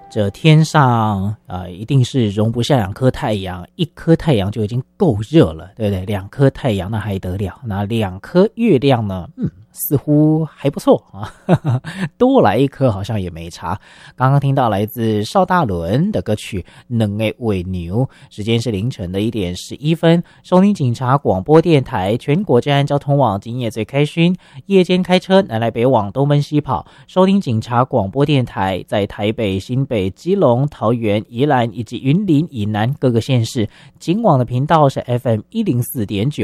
这天上一定是容不下2颗太阳，一颗太阳就已经够热了，对不对？2颗太阳那还得了？那2颗月亮呢？似乎还不错啊，多来1颗好像也没差。刚刚听到来自邵大伦的歌曲《两个尾牛》，时间是凌晨的1点11分。收听警察广播电台，全国治安交通网，今夜最开心。夜间开车南来北往，东奔西跑，收听警察广播电台，在台北、新北、基隆、桃园、宜兰以及云林以南各个县市，警网的频道是 FM104.9。